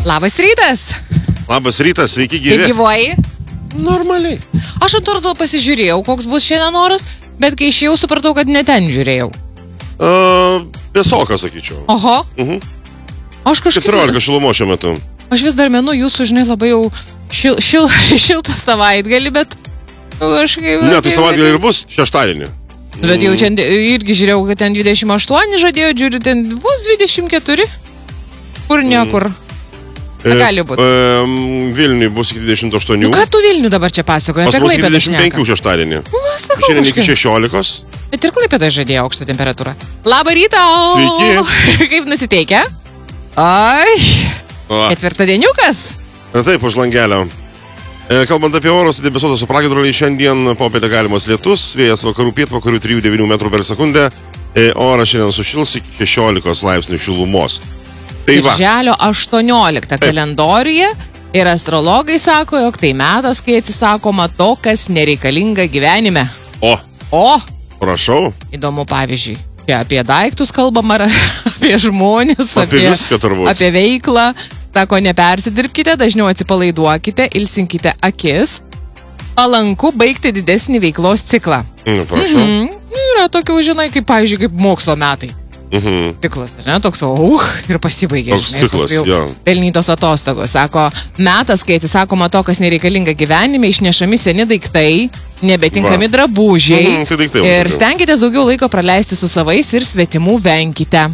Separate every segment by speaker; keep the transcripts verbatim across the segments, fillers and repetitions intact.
Speaker 1: Labas rytas.
Speaker 2: Labas rytas, sveiki gyvi.
Speaker 1: Kaip gyvoji?
Speaker 2: Normaliai.
Speaker 1: Aš ant torto pasižiūrėjau, koks bus šiandien oras, bet kai išėjau, supratau, kad ne ten žiūrėjau.
Speaker 2: Uh, Vėsoka, sakyčiau.
Speaker 1: Oho.
Speaker 2: Uh-huh.
Speaker 1: Aš kažkaip...
Speaker 2: keturiolika šilumos šiuo metu.
Speaker 1: Aš vis dar menu jūsų, žinai, labai jau šil, šil, šiltą savaitgalį, bet kažkaip...
Speaker 2: Ne, tai savaitgalį ir bus šeštadienį.
Speaker 1: Bet jau čia irgi žiūrėjau, kad ten dvidešimt aštuoni žadėjo, žiūriu, ten bus dvidešimt keturi. Kur niekur.
Speaker 2: E,
Speaker 1: gali būti.
Speaker 2: E, Vilniui bus iki dvidešimt aštuonių.
Speaker 1: Nu, ką tu Vilnių dabar čia pasakoji?
Speaker 2: Pas mus iki dvidešimt penkių šeštadienį.
Speaker 1: Nu, sakau,
Speaker 2: šiandien iki šešiolikos.
Speaker 1: Bet ir Klaipėda žadėjo aukštą temperatūrą. Labą rytą!
Speaker 2: Sveiki!
Speaker 1: Kaip nusiteikę? Ai,
Speaker 2: O.
Speaker 1: ketvirtadieniukas.
Speaker 2: Na taip, už langelio. E, kalbant apie orus, tai debesuotas su pragiedruliai, šiandien popietę galimas lietus, vėjas vakarų pietvakarių trijų devynių metrų per sekundę, e, oras šiandien sušils iki šešiolikos laipsnių šilumos. Tai va.
Speaker 1: Birželio aštuonioliktą kalendoriuje ir astrologai sako, jog tai metas, kai atsisakoma to, kas nereikalinga gyvenime.
Speaker 2: O,
Speaker 1: O,
Speaker 2: prašau.
Speaker 1: įdomu pavyzdžiui, čia apie daiktus kalbam ar apie žmonės,
Speaker 2: Apie viską turbūt.
Speaker 1: apie veiklą. Sako, nepersidirbkite, dažniau atsipalaiduokite, ilsinkite akis. Palanku baigti didesnį veiklos ciklą.
Speaker 2: Nu, prašau.
Speaker 1: Mhm. Yra tokių, žinai, kaip, pavyzdžiui, kaip mokslo metai.
Speaker 2: Mhm.
Speaker 1: Ciklas, ne? Toks, uh, ir pasibaigė.
Speaker 2: Toks
Speaker 1: žinai,
Speaker 2: ciklas,
Speaker 1: paskui jau
Speaker 2: jo.
Speaker 1: Pelnytos atostogos. Sako, metas, kai atsisakoma to, kas nereikalinga gyvenime, išnešami seni daiktai, nebetinkami
Speaker 2: Va.
Speaker 1: drabužiai.
Speaker 2: Mhm, tai daiktai,
Speaker 1: ir
Speaker 2: žodžiu.
Speaker 1: stenkitės daugiau laiko praleisti su savais ir svetimų venkite.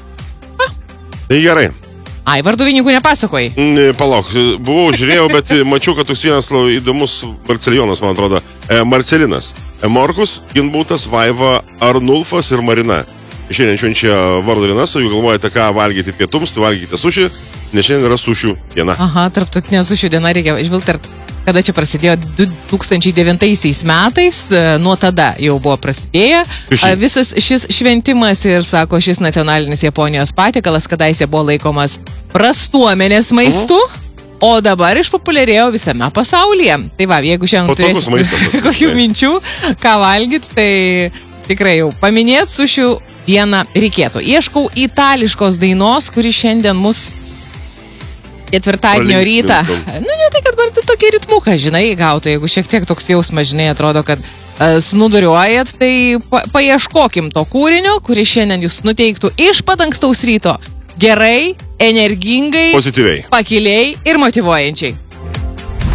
Speaker 2: Tai gerai.
Speaker 1: Ai, vardų vieningų nepasakojai.
Speaker 2: Ne, palauk, buvau, žiūrėjau, bet mačiau, kad toks vienas įdomus Marcelionas, man atrodo. E, Marcelinas. E, Morkus, Ginbūtas, Vaiva, Arnulfas ir Marina. Šiandien švenčia vardo dienas, o jų galvojate, ką valgyti pietums, tai valgykite sušį, nes šiandien yra sušių diena.
Speaker 1: Aha, tarptautinė sušių diena, reikia žvilgtart, kada čia prasidėjo du tūkstančiai devintaisiais metais, nuo tada jau buvo prasidėję.
Speaker 2: Sushi.
Speaker 1: Visas šis šventimas ir, sako, šis nacionalinis Japonijos patiekalas, kadaise buvo laikomas prastuomenės maistu, o dabar išpopuliarėjo visame pasaulyje. Tai va, jeigu šiandien
Speaker 2: Patogus maistas,
Speaker 1: turėsite
Speaker 2: atsiprašau.
Speaker 1: kokių minčių, ką valgyti, tai tikrai jau paminėt sušių dieną reikėtų. Ieškau itališkos dainos, kuri šiandien mus ketvirtadienio rytą.
Speaker 2: Pralinksmintum.
Speaker 1: Nu, ne tai, kad bar tokį ritmuką, žinai, gautų. Jeigu šiek tiek toks jausmas, žinai, atrodo, kad uh, snuduriuojat, tai pa paieškokim to kūrinio, kuris šiandien jūs nuteiktų iš pat ankstaus ryto gerai, energingai,
Speaker 2: Pozityviai.
Speaker 1: pakiliai ir motyvuojančiai.